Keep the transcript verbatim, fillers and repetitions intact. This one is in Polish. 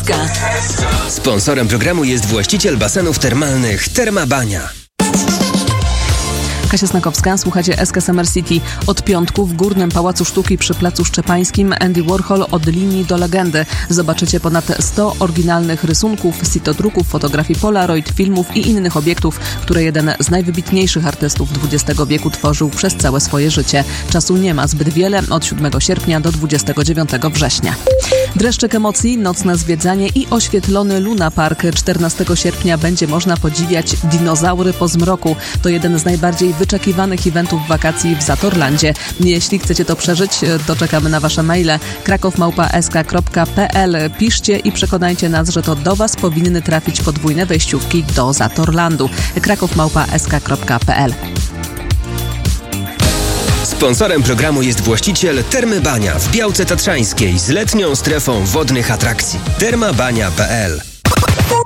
Kasznakowska. Sponsorem programu jest właściciel basenów termalnych Terma Bania. Kasia Snakowska, słuchacie S K Summer City. Od piątku w Górnym Pałacu Sztuki przy Placu Szczepańskim Andy Warhol od linii do legendy. Zobaczycie ponad sto oryginalnych rysunków, sitodruków, fotografii Polaroid, filmów i innych obiektów, które jeden z najwybitniejszych artystów dwudziestego wieku tworzył przez całe swoje życie. Czasu nie ma zbyt wiele, od siódmego sierpnia do dwudziestego dziewiątego września. Dreszczyk emocji, nocne zwiedzanie i oświetlony Luna Park. czternastego sierpnia będzie można podziwiać dinozaury po zmroku. To jeden z najbardziej wyczekiwanych eventów wakacji w Zatorlandzie. Jeśli chcecie to przeżyć, to czekamy na wasze maile kraków małpa s k kropka p l. Piszcie i przekonajcie nas, że to do was powinny trafić podwójne wejściówki do Zatorlandu. kraków małpa s k kropka p l. Sponsorem programu jest właściciel Termy Bania w Białce Tatrzańskiej z letnią strefą wodnych atrakcji. terma bania kropka p l